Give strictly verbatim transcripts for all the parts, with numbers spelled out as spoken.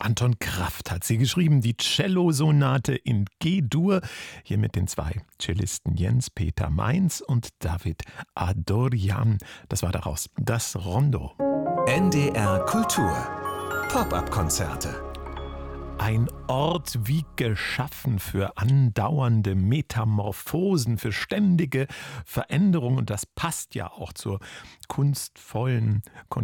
Anton Kraft hat sie geschrieben, die Cello-Sonate in G-Dur. Hier mit den zwei Cellisten Jens-Peter Mainz und David Adorjan. Das war daraus das Rondo. N D R Kultur. Pop-up-Konzerte. Ein Ort wie geschaffen für andauernde Metamorphosen, für ständige Veränderungen. Und das passt ja auch zur kunstvollen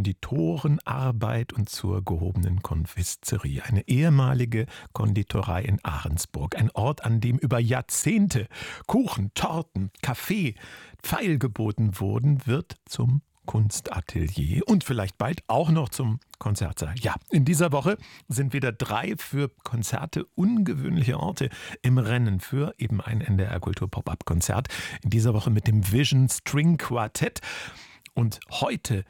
Konditorenarbeit und zur gehobenen Konfiserie. Eine ehemalige Konditorei in Ahrensburg. Ein Ort, an dem über Jahrzehnte Kuchen, Torten, Kaffee feilgeboten wurden, wird zum Kunstatelier und vielleicht bald auch noch zum Konzertsaal. Ja, in dieser Woche sind wieder drei für Konzerte ungewöhnliche Orte im Rennen für eben ein N D R Kultur Pop-up-Konzert. In dieser Woche mit dem Vision String Quartett. Und heute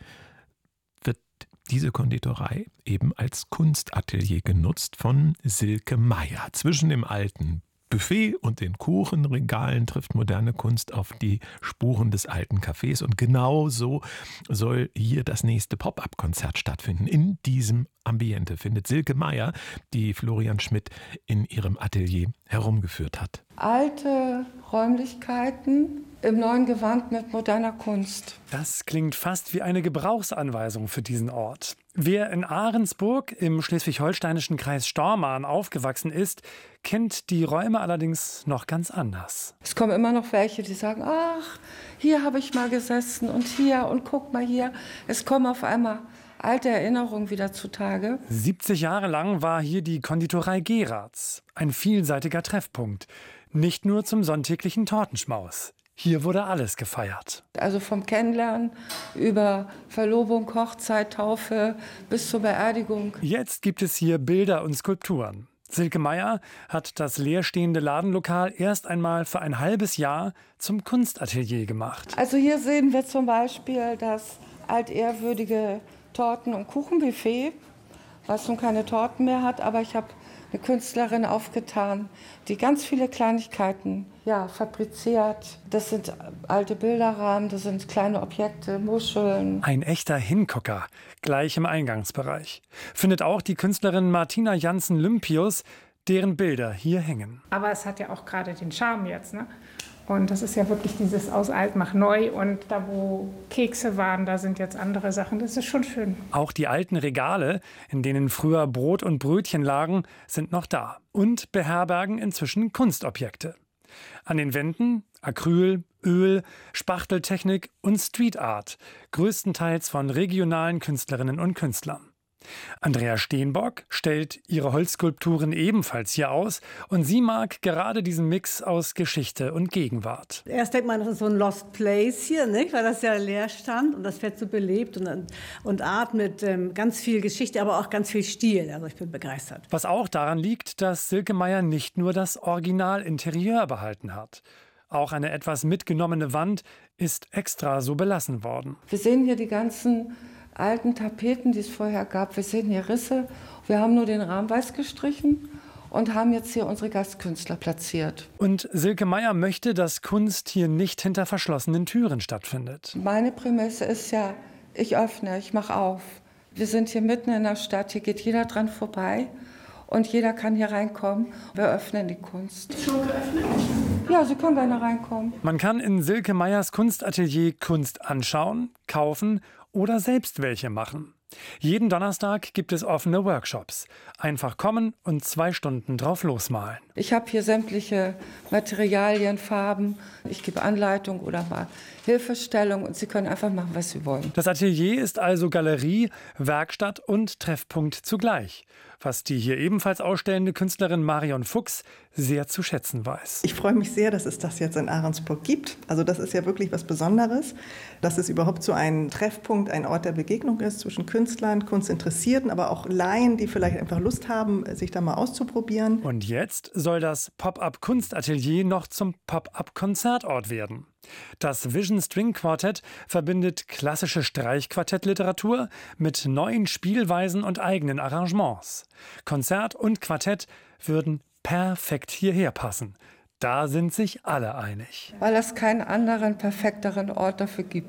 wird diese Konditorei eben als Kunstatelier genutzt von Silke Meier. Zwischen dem alten Buffet und den Kuchenregalen trifft moderne Kunst auf die Spuren des alten Cafés. Und genau so soll hier das nächste Pop-up-Konzert stattfinden. In diesem Ambiente findet Silke Meier, die Florian Schmidt in ihrem Atelier herumgeführt hat. Alte Räumlichkeiten im neuen Gewand mit moderner Kunst. Das klingt fast wie eine Gebrauchsanweisung für diesen Ort. Wer in Ahrensburg im schleswig-holsteinischen Kreis Stormarn aufgewachsen ist, kennt die Räume allerdings noch ganz anders. Es kommen immer noch welche, die sagen, ach, hier habe ich mal gesessen und hier und guck mal hier. Es kommen auf einmal alte Erinnerungen wieder zutage. siebzig Jahre lang war hier die Konditorei Geratz, ein vielseitiger Treffpunkt. Nicht nur zum sonntäglichen Tortenschmaus. Hier wurde alles gefeiert. Also vom Kennenlernen über Verlobung, Hochzeit, Taufe bis zur Beerdigung. Jetzt gibt es hier Bilder und Skulpturen. Silke Meier hat das leerstehende Ladenlokal erst einmal für ein halbes Jahr zum Kunstatelier gemacht. Also hier sehen wir zum Beispiel das altehrwürdige Torten- und Kuchenbuffet, was nun keine Torten mehr hat, aber ich habe eine Künstlerin aufgetan, die ganz viele Kleinigkeiten ja, fabriziert. Das sind alte Bilderrahmen, das sind kleine Objekte, Muscheln. Ein echter Hingucker, gleich im Eingangsbereich. Findet auch die Künstlerin Martina Janssen-Lympius, deren Bilder hier hängen. Aber es hat ja auch gerade den Charme jetzt, ne? Und das ist ja wirklich dieses aus alt mach neu. Und da, wo Kekse waren, da sind jetzt andere Sachen. Das ist schon schön. Auch die alten Regale, in denen früher Brot und Brötchen lagen, sind noch da. Und beherbergen inzwischen Kunstobjekte. An den Wänden Acryl, Öl, Spachteltechnik und Street Art. Größtenteils von regionalen Künstlerinnen und Künstlern. Andrea Steenbock stellt ihre Holzskulpturen ebenfalls hier aus und sie mag gerade diesen Mix aus Geschichte und Gegenwart. Erst denkt man, das ist so ein Lost Place hier, nicht? Weil das ja leer stand und das wird so belebt und, und Art mit ähm, ganz viel Geschichte, aber auch ganz viel Stil. Also ich bin begeistert. Was auch daran liegt, dass Silke Meier nicht nur das Originalinterieur behalten hat. Auch eine etwas mitgenommene Wand ist extra so belassen worden. Wir sehen hier die ganzen alten Tapeten, die es vorher gab. Wir sehen hier Risse. Wir haben nur den Rahmen weiß gestrichen und haben jetzt hier unsere Gastkünstler platziert. Und Silke Meier möchte, dass Kunst hier nicht hinter verschlossenen Türen stattfindet. Meine Prämisse ist ja, ich öffne, ich mache auf. Wir sind hier mitten in der Stadt, hier geht jeder dran vorbei und jeder kann hier reinkommen. Wir öffnen die Kunst. Schon geöffnet? Ja, Sie können gerne reinkommen. Man kann in Silke Meiers Kunstatelier Kunst anschauen, kaufen oder selbst welche machen. Jeden Donnerstag gibt es offene Workshops. Einfach kommen und zwei Stunden drauf losmalen. Ich habe hier sämtliche Materialien, Farben. Ich gebe Anleitung oder mal Hilfestellung und Sie können einfach machen, was Sie wollen. Das Atelier ist also Galerie, Werkstatt und Treffpunkt zugleich. Was die hier ebenfalls ausstellende Künstlerin Marion Fuchs sehr zu schätzen weiß. Ich freue mich sehr, dass es das jetzt in Ahrensburg gibt. Also das ist ja wirklich was Besonderes, dass es überhaupt so ein Treffpunkt, ein Ort der Begegnung ist zwischen Künstlern, Kunstinteressierten, aber auch Laien, die vielleicht einfach Lust haben, sich da mal auszuprobieren. Und jetzt soll das Pop-up-Kunstatelier noch zum Pop-up-Konzertort werden. Das Vision String Quartett verbindet klassische Streichquartettliteratur mit neuen Spielweisen und eigenen Arrangements. Konzert und Quartett würden perfekt hierher passen. Da sind sich alle einig. Weil es keinen anderen, perfekteren Ort dafür gibt.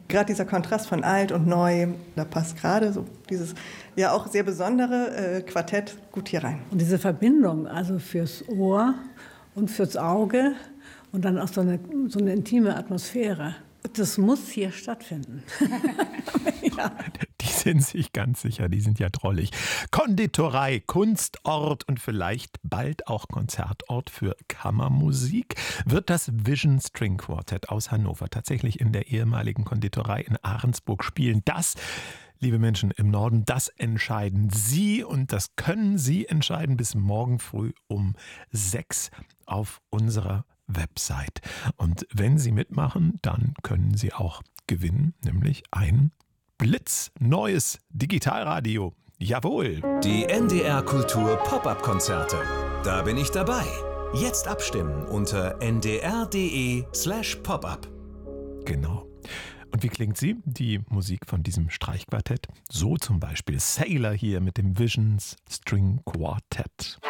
gerade dieser Kontrast von alt und neu, da passt gerade so dieses ja auch sehr besondere äh, Quartett gut hier rein. Und diese Verbindung, also fürs Ohr und fürs Auge und dann auch so eine, so eine intime Atmosphäre, das muss hier stattfinden. Ja. Die sind sich ganz sicher, die sind ja drollig. Konditorei, Kunstort und vielleicht bald auch Konzertort für Kammermusik wird das Vision String Quartet aus Hannover tatsächlich in der ehemaligen Konditorei in Ahrensburg spielen. Das, liebe Menschen im Norden, das entscheiden Sie und das können Sie entscheiden bis morgen früh um sechs auf unserer Website. Und wenn Sie mitmachen, dann können Sie auch gewinnen, nämlich ein blitzneues Digitalradio. Jawohl! Die N D R Kultur Pop-up-Konzerte. Da bin ich dabei. Jetzt abstimmen unter n d r punkt d e slash pop-up. Genau. Und wie klingt sie, die Musik von diesem Streichquartett? So zum Beispiel Sailor hier mit dem Visions String Quartet.